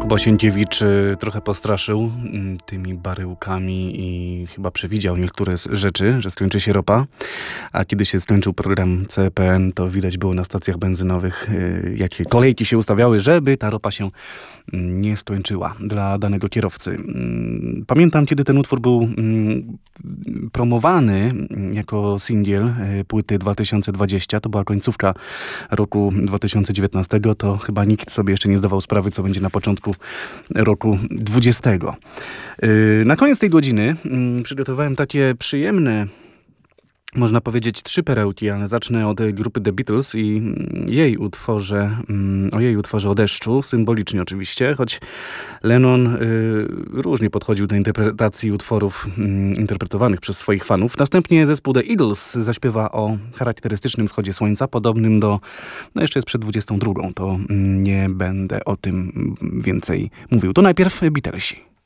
Kuba Sienkiewicz trochę postraszył tymi baryłkami i chyba przewidział niektóre rzeczy, że skończy się ropa. A kiedy się skończył program CPN, to widać było na stacjach benzynowych, jakie kolejki się ustawiały, żeby ta ropa się nie skończyła dla danego kierowcy. Pamiętam, kiedy ten utwór był promowany jako singiel płyty 2020, to była końcówka roku 2019, to chyba nikt sobie jeszcze nie zdawał sprawy, co będzie na początku roku 2020. Na koniec tej godziny przygotowałem takie przyjemne, można powiedzieć, 3 perełki, ale zacznę od grupy The Beatles i o jej utworze o deszczu, symbolicznie oczywiście, choć Lennon różnie podchodził do interpretacji utworów interpretowanych przez swoich fanów. Następnie zespół The Eagles zaśpiewa o charakterystycznym wschodzie słońca, podobnym do, jeszcze jest przed 22, to nie będę o tym więcej mówił. To najpierw Beatlesi.